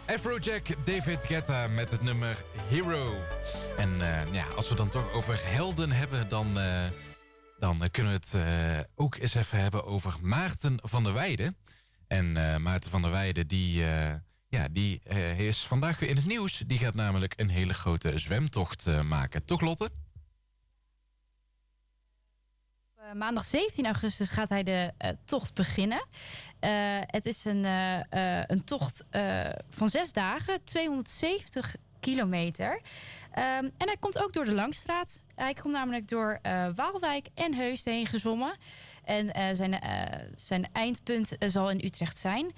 Afrojack, David Guetta met het nummer Hero. En als we dan toch over helden hebben, dan kunnen we het ook eens even hebben over Maarten van der Weijden. En Maarten van der Weijden, die is vandaag weer in het nieuws. Die gaat namelijk een hele grote zwemtocht maken. Toch, Lotte? Maandag 17 augustus gaat hij de tocht beginnen. Het is een tocht van 6 dagen, 270 kilometer. En hij komt ook door de Langstraat. Hij komt namelijk door Waalwijk en Heusden heen gezwommen. En zijn eindpunt zal in Utrecht zijn.